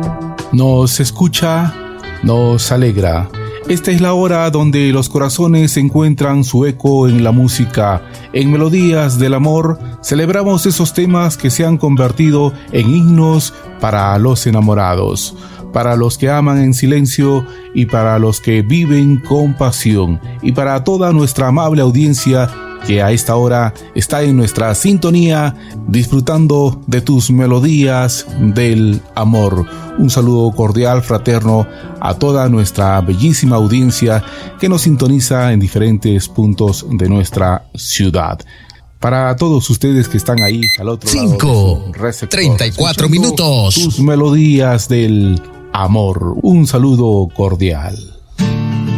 Nos escucha, nos alegra. Esta es la hora donde los corazones encuentran su eco en la música. En Melodías del Amor celebramos esos temas que se han convertido en himnos para los enamorados, para los que aman en silencio y para los que viven con pasión, y para toda nuestra amable audiencia que a esta hora está en nuestra sintonía disfrutando de tus melodías del amor. Un saludo cordial, fraterno a toda nuestra bellísima audiencia que nos sintoniza en diferentes puntos de nuestra ciudad. Para todos ustedes que están ahí al otro lado de su 34 minutos. Tus melodías del amor. Un saludo cordial.